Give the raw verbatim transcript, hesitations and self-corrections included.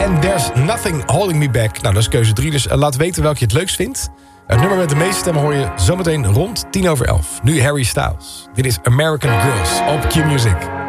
en There's Nothing Holding Me Back. Nou, dat is keuze drie, dus uh, laat weten welke je het leukst vindt. Het nummer met de meeste stemmen hoor je zometeen rond tien over elf. Nu Harry Styles. Dit is American Girls op Q Music.